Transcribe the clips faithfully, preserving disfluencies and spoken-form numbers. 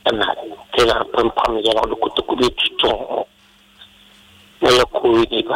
and tena pam ya lo kutu kutu to ya ku diba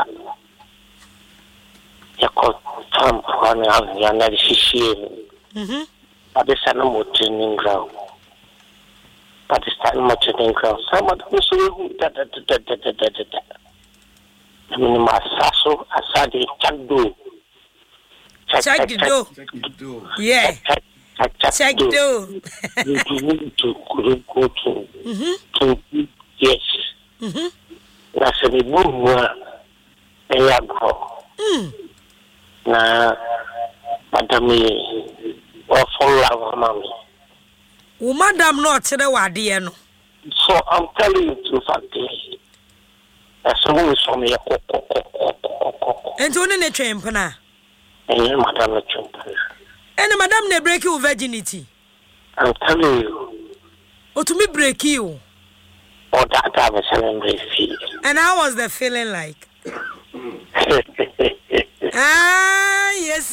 ya ko tam pana ya na sisi mhm Pakistan mo training ground Pakistan mo training ground sama da so da da da da da da ni masaso asadi chagdo chagdo yeah chagdo you to go to mhm yes mhm na se ni buwa ya go mm na madami o follow mama wo madam no tere wade no so I'm telling you to fact that's so so me ko ko ko enti one ne twempna eh madam no twempna ene madam ne break your virginity I'm telling you o to me break you or that I was celebrating and how was the feeling like ah yes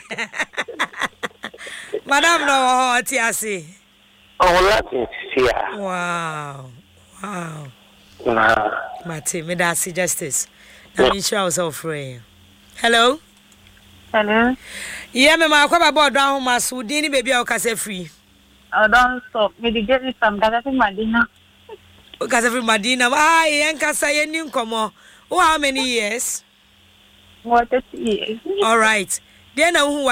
madam no hot yasi oh that is here wow wow nah Mate me da see justice na me sure was offering hello hello yeah me ma kwa board down home as udin ni baby o kase free oh don't stop me the get some Gaza Madina o kase free Madina ah yen kasa yen ni nkomo oh how many years what is years all right then na who